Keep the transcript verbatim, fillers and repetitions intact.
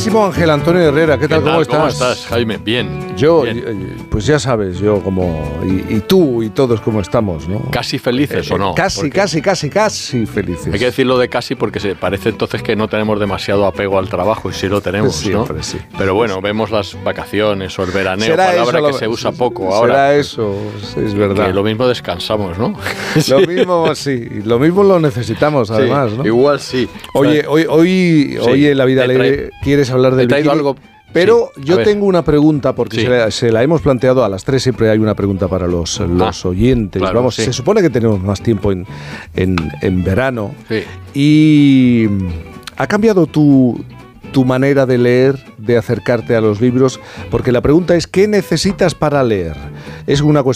queridísimo Ángel Antonio Herrera, ¿qué tal? ¿Qué tal? ¿Cómo estás? ¿Cómo estás, Jaime? Bien. Yo, bien. pues ya sabes, yo como... Y, y tú y todos cómo estamos, ¿no? ¿Casi felices eh, o no? Casi, Porque casi, casi, casi felices. hay que decirlo de casi porque se parece entonces que no tenemos demasiado apego al trabajo y sí lo tenemos, Siempre, ¿no? sí. Pero bueno, vemos las vacaciones o el veraneo, Será palabra eso, que lo, se usa poco será ahora. Será eso, es verdad. Que lo mismo descansamos, ¿no? Lo mismo, sí. Lo mismo lo necesitamos, además, sí, ¿no? Igual sí. Oye, hoy, hoy, Sí, hoy en La Vida te Alegre trae- quieres hablar del He traído bikini, algo... pero sí, a yo ver. tengo una pregunta, porque Sí. se, la, se la hemos planteado a las tres, siempre hay una pregunta para los, los Ah, oyentes. claro, Vamos, sí. se supone que tenemos más tiempo en, en, en verano. Sí. Y ¿ha cambiado tu, tu manera de leer, de acercarte a los libros? Porque la pregunta es, ¿qué necesitas para leer? ¿Es una cuestión